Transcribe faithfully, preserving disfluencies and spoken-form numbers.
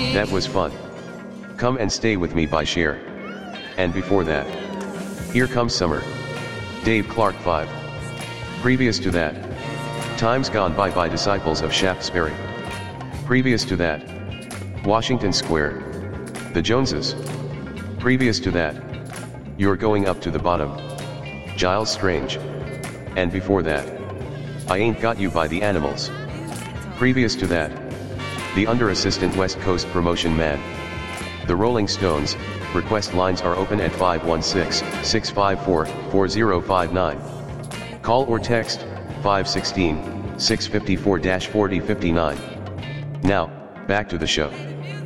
That was fun. Come and Stay With Me by Cher. And before that, Here Comes Summer. Dave Clark five. Previous to that, Times Gone By by Disciples of Shaftesbury. Previous to that, Washington Square, The Joneses. Previous to that, You're Going Up to the Bottom, Giles Strange. And before that, I Ain't Got You by The Animals. Previous to that, The Under-Assistant West Coast Promotion Man, The Rolling Stones. Request lines are open at five one six, six five four, four zero five nine. Call or text five one six, six five four, four zero five nine. Now, back to the show.